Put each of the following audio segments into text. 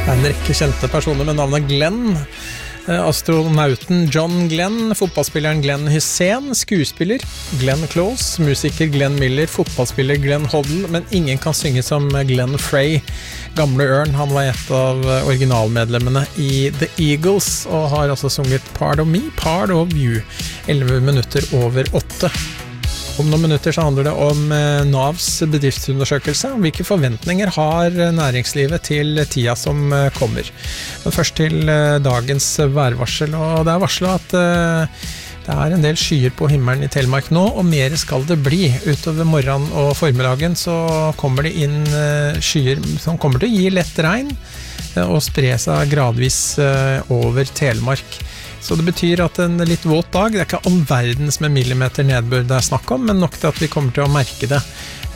En rekke kjente personer med navnet Glenn. Astronauten John Glenn, fotballspilleren Glenn Hussein, skuespiller Glenn Close, musiker Glenn Miller, fotballspiller Glenn Hoddle, men ingen kan synge som Glenn Frey. Gamle Ørn, han var et av originalmedlemmene i The Eagles, og har også sunget Part of Me, Part of You, 11 minutter over 8. Om noen minutter så handler det om Navs bedriftsundersøkelse. Hvilke forventninger har næringslivet til tida som kommer? Men først til dagens værvarsel, og det varslet at det en del skyer på himmelen i Telemark nå, og mer skal det bli. Utover morgenen og formiddagen så kommer det inn skyer som kommer til å gi lett regn og spre seg gradvis over Telemark. Så det betyr at en litt våt dag, det ikke all verdens med millimeter nedbør det snakk om, men nok til at vi kommer til å merke det.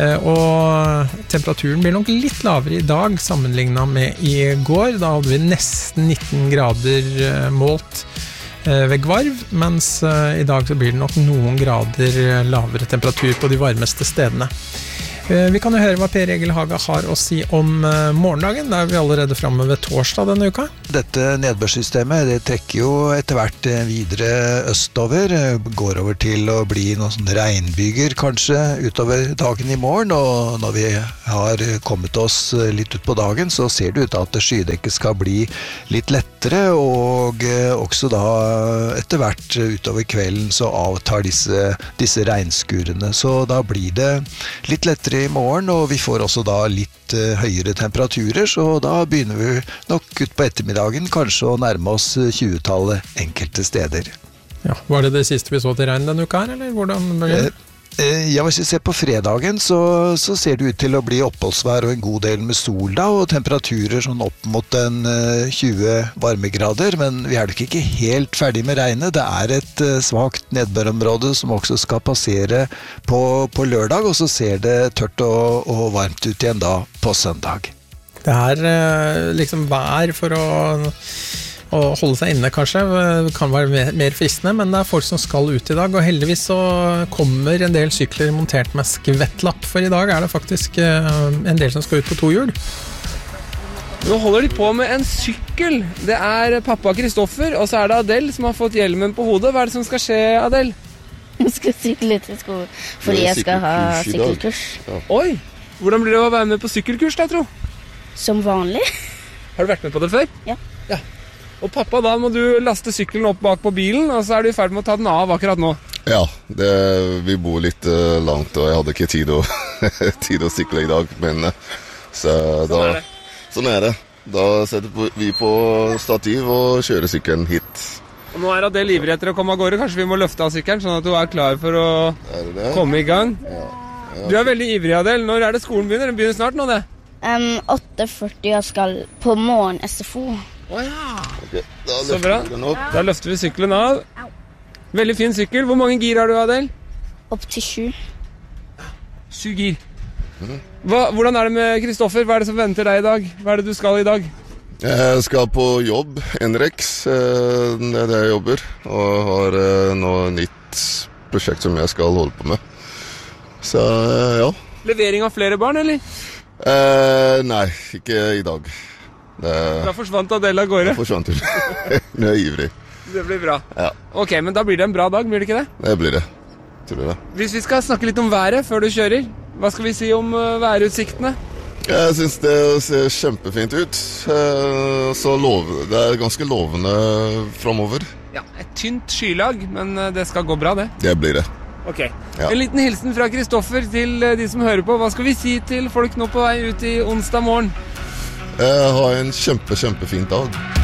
Og temperaturen blir nok litt lavere i dag sammenlignet med i går. Da hadde vi nesten 19 grader målt ved Gvarv, mens i dag så blir det nok noen grader lavere temperatur på de varmeste stedene. Vi kan jo høre hva Per Egil Haga har å si om morgendagen. Da vi allerede fremme ved torsdag denne uka. Dette nedbørssystemet det trekker jo etter hvert videre østover, går over til å bli noen sånne regnbyger kanskje utover dagen i morgen, og når vi har kommet oss litt ut på dagen, så ser det ut at skydekket skal bli litt lettere, og også da etter hvert utover kvelden så avtar disse regnskurene, så da blir det litt lettere i morgen, og vi får også da litt høyere temperaturer, så da begynner vi nok ut på ettermiddagen kanskje å nærme oss 20-tallet enkelte steder. Ja, var det siste vi så til regn denne uka her, eller hvordan blir det? Ja, hvis vi ser på fredagen, så ser det ut til å bli oppholdsvær og en god del med sol da, og temperaturer sånn opp mot 20 varmegrader, men vi nok ikke helt ferdig med regnet. Det et svagt nedbørområde som også skal passere på lørdag, og så ser det tørt og varmt ut igjen da på søndag. Det liksom vær for å holde seg inne kanskje, kan være mer fristende, men det folk som skal ut i dag, og heldigvis så kommer en del sykler montert med skvettlapp, for i dag det faktisk en del som skal ut på 2 hjul. Nå holder de på med en sykkel. Det pappa Kristoffer, og så det Adele som har fått hjelmen på hodet. Hva det som skal skje, Adele? Jeg skal sykle til skolen, fordi jeg skal ha sykkelkurs. Ja. Oi, hvordan blir det å være med på sykkelkurs da, tro? Som vanlig. Har du vært med på det før? Ja. Ja. Og pappa, da må du laste sykkelen opp bak på bilen, og så du i ferd med å ta den av akkurat nå. Ja, vi bor litt langt, og jeg hadde ikke tid å sykle i dag, men sånn det. Da setter vi på stativ og kjører sykkelen hit. Og nå Adele ivrig etter å komme av gårde, kanskje vi må løfte av sykkelen, sånn at du klar for å komme i gang. Ja. Du veldig ivrig, Adele. Når det skolen begynner? Den begynner snart nå, det? 8:40 og skal på morgen SFO. Ja. Okay, så bra. Da løfter vi sykkelen av. Veldig fin sykkel. Hvor mange gir har du, Adele? Opp til 7. 7 gir. Hvordan det med Kristoffer? Hva det som venter deg i dag? Hva det du skal i dag? Jeg skal på jobb, NREX, det jeg jobber, og har nå nytt prosjekt som jeg skal holde på med. Så ja. Levering av flere barn, eller? Nei, ikke i dag. Da forsvant Adele av gårde. Da forsvant hun. Nå ivrig. Det blir bra. Ja. Ok, men da blir det en bra dag, blir det ikke det? Det blir det, tror jeg det. Hvis vi skal snakke litt om været før du kjører, hva skal vi si om værutsiktene? Jeg synes det ser kjempefint ut. Så det ganske lovende fremover. Ja, et tynt skylag, men det skal gå bra, det. Det blir det. Ok. Ja. En liten hilsen fra Kristoffer til de som hører på. Hva skal vi si til folk nå på vei ut i onsdag morgen? Ha en kjempefin dag.